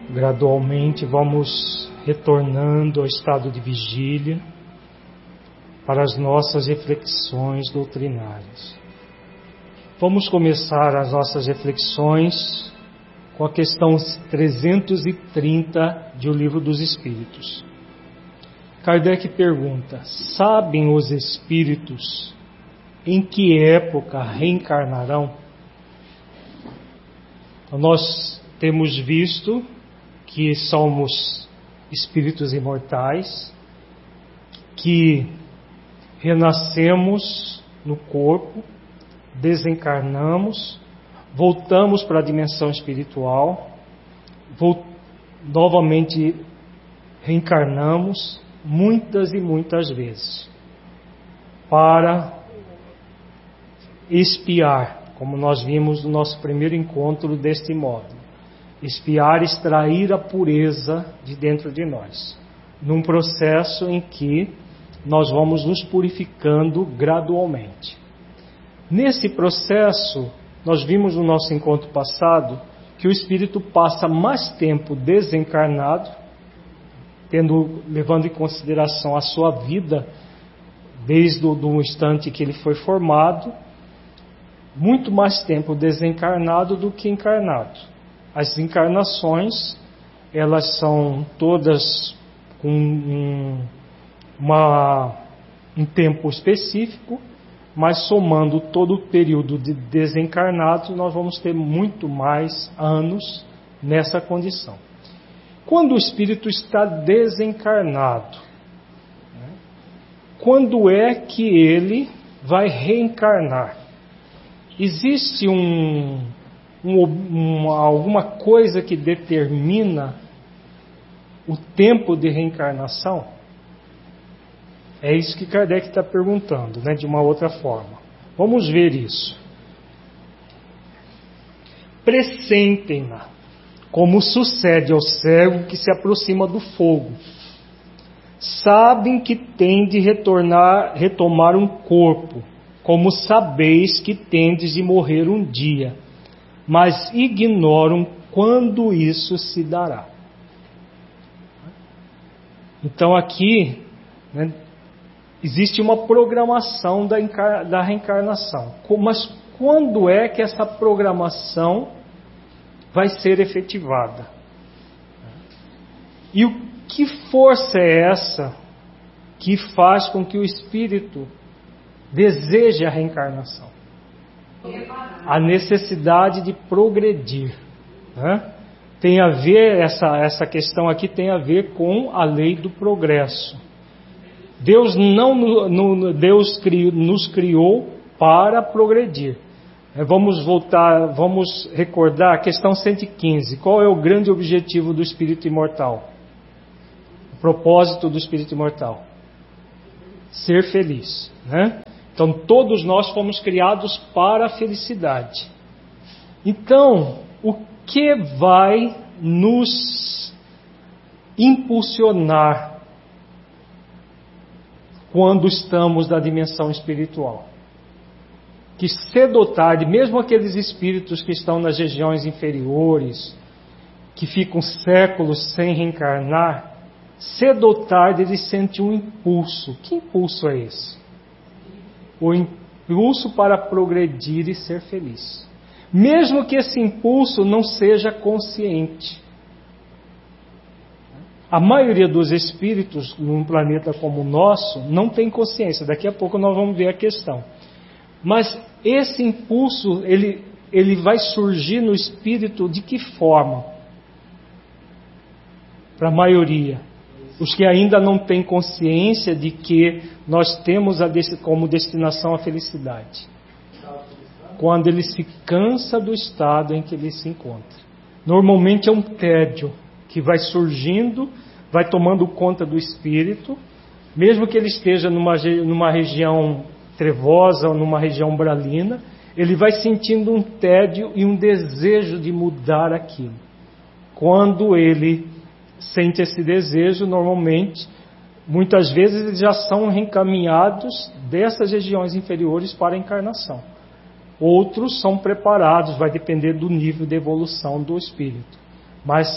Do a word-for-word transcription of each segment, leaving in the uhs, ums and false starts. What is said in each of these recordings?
Gradualmente vamos retornando ao estado de vigília para as nossas reflexões doutrinárias. Vamos começar as nossas reflexões com a questão trezentos e trinta de O Livro dos Espíritos. Kardec pergunta: sabem os espíritos em que época reencarnarão? Nós temos visto que somos espíritos imortais, que renascemos no corpo, desencarnamos, voltamos para a dimensão espiritual, volt- novamente reencarnamos muitas e muitas vezes para expiar, como nós vimos no nosso primeiro encontro deste módulo. Expiar, extrair a pureza de dentro de nós, num processo em que nós vamos nos purificando gradualmente. Nesse processo, nós vimos no nosso encontro passado que o espírito passa mais tempo desencarnado, tendo, levando em consideração a sua vida desde o do instante que ele foi formado, muito mais tempo desencarnado do que encarnado. As encarnações, elas são todas com um, uma, um tempo específico, mas somando todo o período de desencarnado, nós vamos ter muito mais anos nessa condição. Quando o espírito está desencarnado, né, quando é que ele vai reencarnar? Existe um... Um, um, alguma coisa que determina o tempo de reencarnação? É isso que Kardec está perguntando, né, de uma outra forma. Vamos ver isso. Pressentem-na, como sucede ao cego que se aproxima do fogo. Sabem que tem de retornar, retomar um corpo, como sabeis que tendes de morrer um dia, mas ignoram quando isso se dará. Então aqui, né, existe uma programação da, encar- da reencarnação. Mas quando é que essa programação vai ser efetivada? E o que força é essa que faz com que o espírito deseje a reencarnação? A necessidade de progredir, né? Tem a ver, essa, essa questão aqui tem a ver com a lei do progresso. Deus não no, Deus criou, nos criou para progredir. Vamos voltar, vamos recordar a questão cento e quinze. Qual é o grande objetivo do espírito imortal? O propósito do espírito imortal? Ser feliz, né? Então, todos nós fomos criados para a felicidade. Então, o que vai nos impulsionar quando estamos na dimensão espiritual? Que cedo ou tarde, mesmo aqueles espíritos que estão nas regiões inferiores, que ficam séculos sem reencarnar, cedo ou tarde eles sentem um impulso. Que impulso é esse? O impulso para progredir e ser feliz. Mesmo que esse impulso não seja consciente. A maioria dos espíritos num planeta como o nosso não tem consciência. Daqui a pouco nós vamos ver a questão. Mas esse impulso, ele, ele vai surgir no espírito de que forma? Para a maioria. Os que ainda não têm consciência de que nós temos a dest- como destinação a felicidade. Quando ele se cansa do estado em que ele se encontra. Normalmente é um tédio que vai surgindo, vai tomando conta do espírito, mesmo que ele esteja numa, numa região trevosa ou numa região umbralina, ele vai sentindo um tédio e um desejo de mudar aquilo. Quando ele sente esse desejo, normalmente, muitas vezes eles já são reencaminhados dessas regiões inferiores para a encarnação. Outros são preparados, vai depender do nível de evolução do espírito. Mas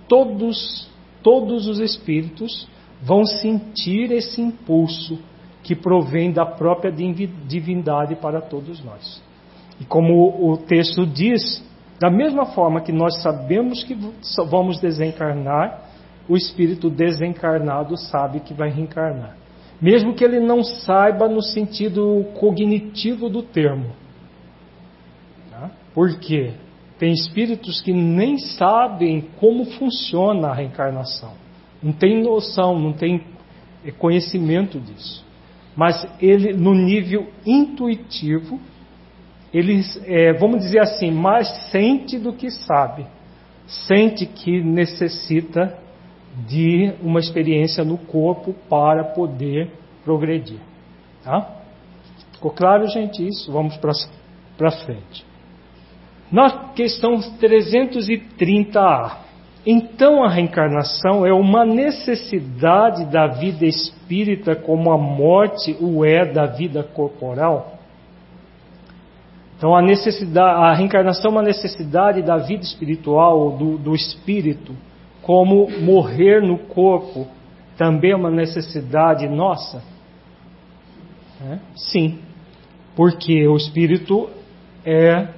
todos, todos os espíritos vão sentir esse impulso que provém da própria divindade para todos nós. E como o texto diz, da mesma forma que nós sabemos que vamos desencarnar, o espírito desencarnado sabe que vai reencarnar. Mesmo que ele não saiba no sentido cognitivo do termo. Tá? Por quê? Tem espíritos que nem sabem como funciona a reencarnação. Não tem noção, não tem conhecimento disso. Mas ele, no nível intuitivo, ele, é, vamos dizer assim, mais sente do que sabe. Sente que necessita de uma experiência no corpo para poder progredir. Tá? Ficou claro, gente, isso? Vamos para frente. Na questão trezentos e trinta A. Então a reencarnação é uma necessidade da vida espírita como a morte o é da vida corporal? Então a, necessidade, a reencarnação é uma necessidade da vida espiritual, do, do espírito, como morrer no corpo também é uma necessidade nossa? É? Sim, porque o espírito é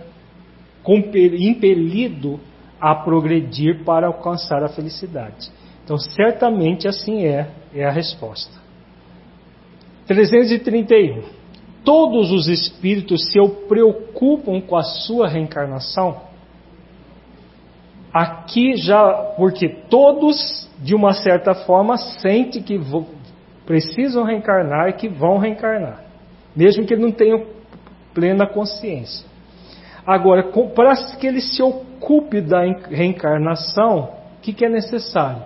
impelido a progredir para alcançar a felicidade. Então, certamente assim é, é a resposta. trezentos e trinta e um. Todos os espíritos se preocupam com a sua reencarnação? Aqui já, porque todos, de uma certa forma, sentem que vão, precisam reencarnar e que vão reencarnar, mesmo que não tenham plena consciência. Agora, para que ele se ocupe da reencarnação, o que, que é necessário?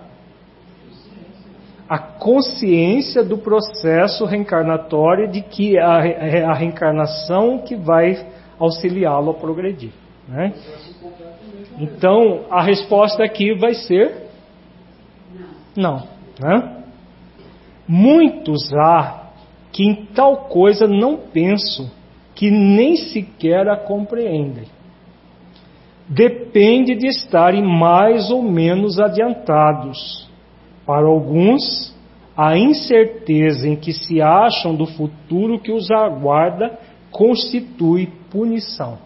A consciência do processo reencarnatório, de que a, a reencarnação que vai auxiliá-lo a progredir. Né? Então, a resposta aqui vai ser não. Né? Muitos há que em tal coisa não pensam, que nem sequer a compreendem. Depende de estarem mais ou menos adiantados. Para alguns, a incerteza em que se acham do futuro que os aguarda constitui punição.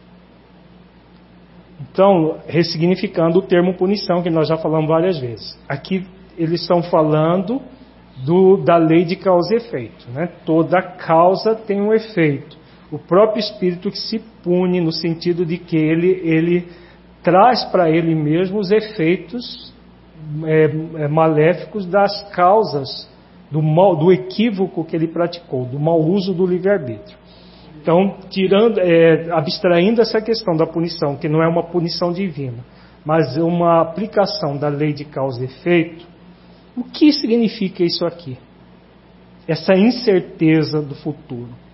Então, ressignificando o termo punição, que nós já falamos várias vezes. Aqui eles estão falando do, da lei de causa e efeito. Né? Toda causa tem um efeito. O próprio espírito que se pune no sentido de que ele, ele traz para ele mesmo os efeitos é, é, maléficos das causas do, mal, do equívoco que ele praticou, do mau uso do livre-arbítrio. Então, tirando, é, abstraindo essa questão da punição, que não é uma punição divina, mas uma aplicação da lei de causa e efeito, o que significa isso aqui? Essa incerteza do futuro.